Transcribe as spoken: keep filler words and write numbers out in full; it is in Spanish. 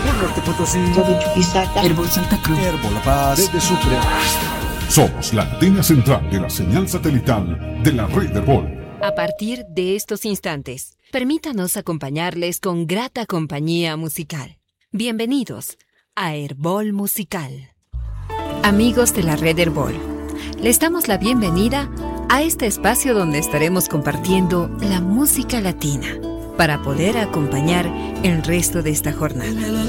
Herbol Norte Potosí, de Chuquisaca, Herbol Santa Cruz, Herbol La Paz, desde Sucre. Somos la antena central de la señal satelital de la red Herbol. A partir de estos instantes, permítanos acompañarles con grata compañía musical. Bienvenidos a Herbol Musical. Amigos de la red Herbol, les damos la bienvenida a este espacio donde estaremos compartiendo la música latina para poder acompañar el resto de esta jornada.